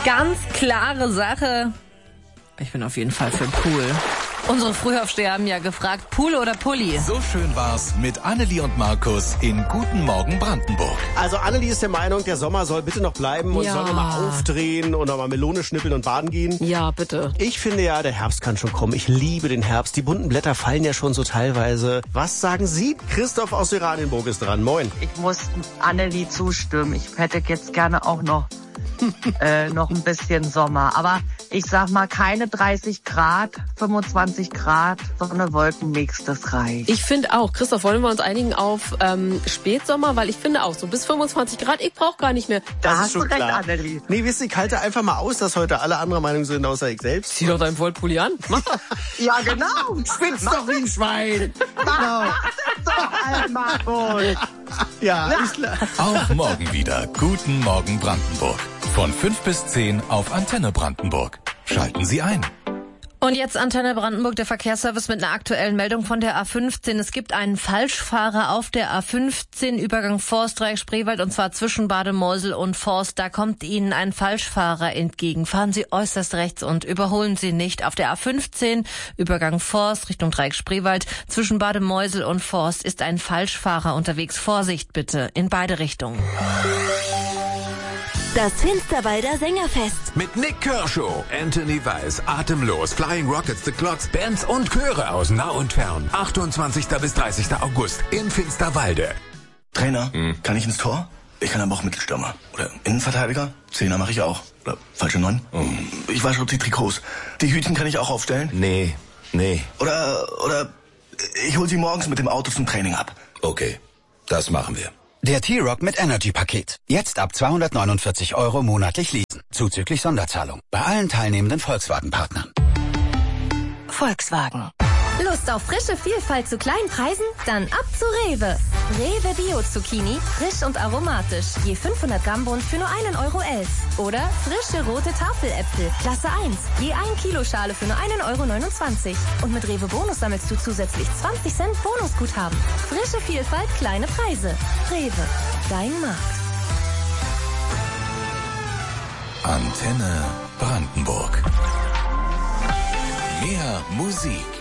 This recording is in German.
Ganz klare Sache. Ich bin auf jeden Fall für Pool. Unsere Frühaufsteher haben ja gefragt, Pool oder Pulli? So schön war's mit Annelie und Markus in Guten Morgen Brandenburg. Also Annelie ist der Meinung, der Sommer soll bitte noch bleiben und soll nochmal aufdrehen und nochmal Melone schnippeln und baden gehen. Ja, bitte. Ich finde ja, der Herbst kann schon kommen. Ich liebe den Herbst. Die bunten Blätter fallen ja schon so teilweise. Was sagen Sie? Christoph aus Oranienburg ist dran. Moin. Ich muss Annelie zustimmen. Ich hätte jetzt gerne auch noch ein bisschen Sommer. Aber ich sag mal, keine 30 Grad, 25 Grad, Sonne, Wolkenmix, das reicht. Ich finde auch, Christoph, wollen wir uns einigen auf Spätsommer? Weil ich finde auch, so bis 25 Grad, ich brauche gar nicht mehr. Das hast ist schon du recht, klar. Annelie. Nee, wisst ihr, ich halte einfach mal aus, dass heute alle anderer Meinung sind, außer ich selbst. Zieh doch deinen Vollpulli an. Mach doch. Ja, genau. Spitz doch wie ein Schwein. Genau. Doch, Markus. Ja, ist klar. Auch morgen wieder Guten Morgen Brandenburg. Von 5 bis 10 auf Antenne Brandenburg. Schalten Sie ein. Und jetzt Antenne Brandenburg, der Verkehrsservice mit einer aktuellen Meldung von der A15. Es gibt einen Falschfahrer auf der A15, Übergang Forstreich Spreewald, und zwar zwischen Bademeusel und Forst. Da kommt Ihnen ein Falschfahrer entgegen. Fahren Sie äußerst rechts und überholen Sie nicht. Auf der A15, Übergang Forst Richtung Dreieck Spreewald, zwischen Bademeusel und Forst ist ein Falschfahrer unterwegs. Vorsicht bitte, in beide Richtungen. Das Finsterwalder Sängerfest. Mit Nick Kershaw, Anthony Weiss, Atemlos, Flying Rockets, The Clocks, Bands und Chöre aus nah und fern. 28. bis 30. August in Finsterwalde. Trainer, kann ich ins Tor? Ich kann aber auch Mittelstürmer. Oder Innenverteidiger? Zehner mache ich auch. Oder falsche 9? Ich wasche auch die Trikots. Die Hütchen kann ich auch aufstellen? Nee. Oder ich hol sie morgens mit dem Auto zum Training ab. Okay, das machen wir. Der T-Rock mit Energy-Paket. Jetzt ab 249 € monatlich leasen. Zuzüglich Sonderzahlung. Bei allen teilnehmenden Volkswagen-Partnern. Volkswagen. Lust auf frische Vielfalt zu kleinen Preisen? Dann ab zu Rewe. Rewe Bio-Zucchini, frisch und aromatisch. Je 500 Gramm Bund für nur 1,11 €. Oder frische rote Tafeläpfel, Klasse 1. Je 1 Kilo Schale für nur 1,29 €. Und mit Rewe Bonus sammelst du zusätzlich 20 Cent Bonusguthaben. Frische Vielfalt, kleine Preise. Rewe, dein Markt. Antenne Brandenburg. Mehr Musik.